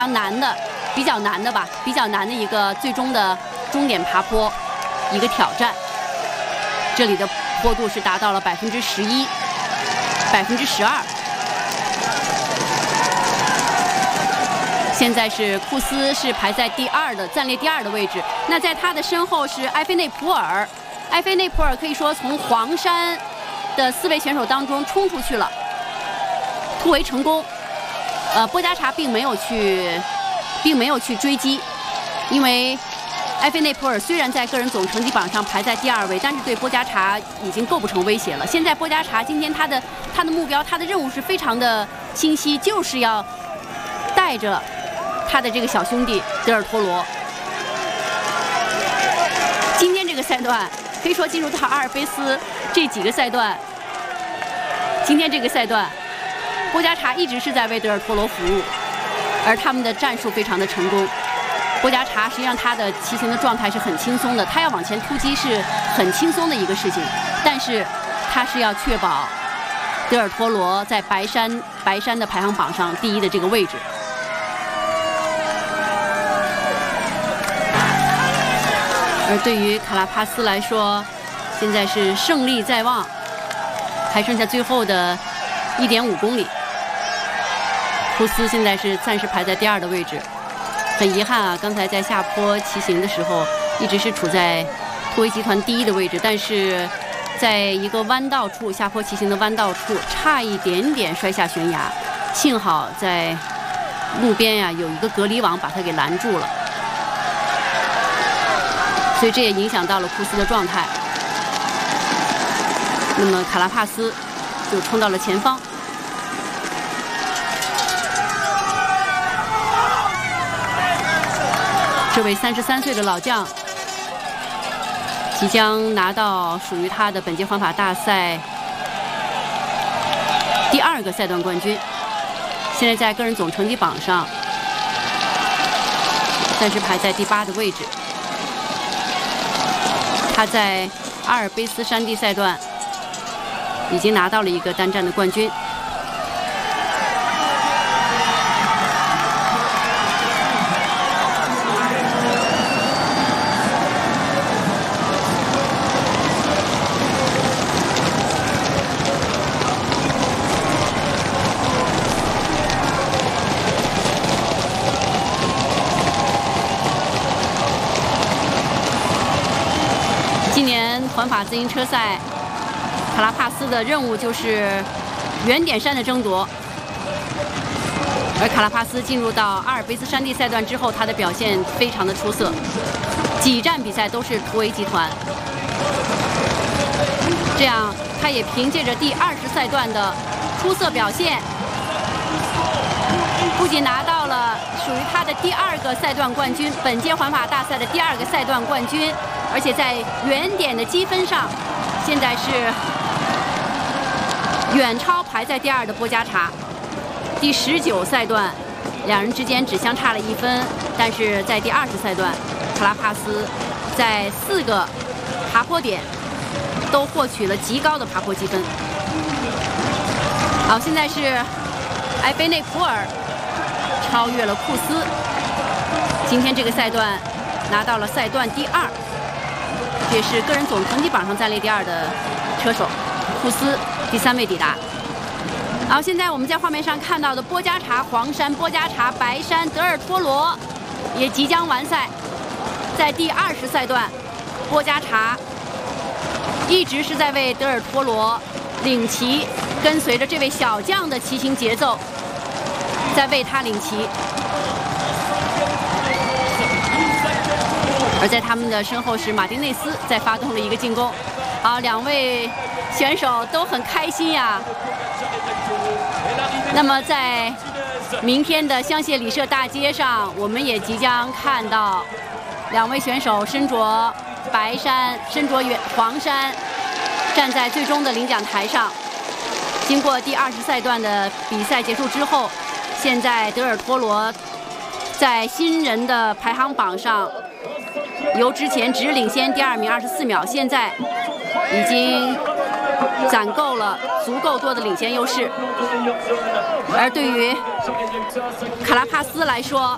比较难的吧，比较难的一个最终的终点爬坡一个挑战。这里的坡度是达到了11%、12%。现在是库斯是排在暂列第二的位置。那在他的身后是埃菲内普尔，埃菲内普尔可以说从黄山的4位选手当中冲出去了，突围成功。波加查并没有去追击，因为埃菲内普尔虽然在个人总成绩榜上排在第2位，但是对波加查已经构不成威胁了。现在波加查今天他的目标，他的任务是非常的清晰，就是要带着他的这个小兄弟德尔托罗。今天这个赛段可以说进入到阿尔卑斯这几个赛段，今天这个赛段。波加查一直是在为德尔托罗服务，而他们的战术非常的成功。波加查实际上他的骑行的状态是很轻松的，他要往前突击是很轻松的一个事情，但是他是要确保德尔托罗在白山的排行榜上第1的这个位置。而对于卡拉帕斯来说，现在是胜利在望，还剩下最后的1.5公里。库斯现在是暂时排在第2的位置，很遗憾啊，刚才在下坡骑行的时候一直是处在突围集团第1的位置，但是在一个弯道处，下坡骑行的弯道处差一点点摔下悬崖，幸好在路边呀有一个隔离网把他给拦住了，所以这也影响到了库斯的状态。那么卡拉帕斯就冲到了前方。这位33岁的老将即将拿到属于他的本届环法大赛第2个赛段冠军。现在在个人总成绩榜上暂时排在第8的位置。他在阿尔卑斯山地赛段已经拿到了一个单站的冠军。今年环法自行车赛，卡拉帕斯的任务就是圆点山的争夺。而卡拉帕斯进入到阿尔卑斯山地赛段之后，他的表现非常的出色，几站比赛都是突围集团。这样，他也凭借着第20赛段的出色表现，不仅拿到了属于他的第2个赛段冠军，本届环法大赛的第2个赛段冠军。而且在圆点的积分上，现在是远超排在第2的波加查。第19赛段，两人之间只相差了1分，但是在第20赛段，卡拉帕斯在4个爬坡点都获取了极高的爬坡积分。好，现在是埃菲内普尔超越了库斯，今天这个赛段拿到了赛段第2。也是个人总成绩榜上暂列第2的车手，库斯第3位抵达。好，现在我们在画面上看到的波加查、黄山、波加查、白山、德尔托罗也即将完赛。在第20赛段，波加查一直是在为德尔托罗领骑，跟随着这位小将的骑行节奏，在为他领骑。而在他们的身后是马丁内斯在发动了一个进攻。好，两位选手都很开心呀。那么在明天的香榭里舍大街上，我们也即将看到两位选手身着白衫、身着黄衫，站在最终的领奖台上。经过第20赛段的比赛结束之后，现在德尔托罗在新人的排行榜上，由之前只领先第2名24秒，现在已经攒够了足够多的领先优势。而对于卡拉帕斯来说，